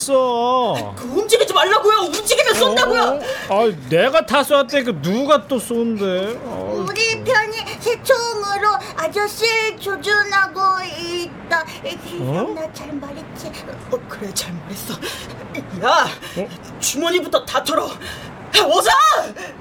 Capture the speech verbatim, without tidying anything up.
써. 그 움직이지 말라고요. 움직이면 쏜다고요. 어, 아, 내가 다 쏘았대. 그 누가 또 쏜대? 어, 우리 편이 새총으로 아저씨를 조준하고 있다. 어? 나 잘 말했지? 어, 그래 잘 말했어. 야, 어? 주머니부터 다 털어. 어서!